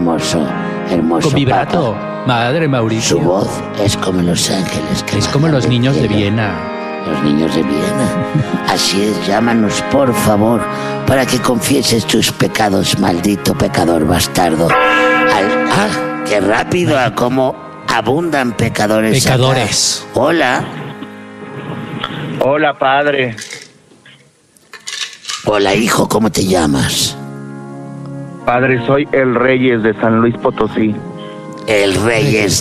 hermoso, hermoso. Con vibrato. Papa. Madre Mauricio. Su voz es como los ángeles que es como bajan los del niños de cielo. Viena. Los niños de Viena. Así es, llámanos por favor para que confieses tus pecados, maldito pecador bastardo. ¡Qué rápido! A cómo abundan pecadores. Pecadores. Acá. Hola. Hola, padre. Hola, hijo, ¿cómo te llamas? Padre, soy el Reyes de San Luis Potosí. El Reyes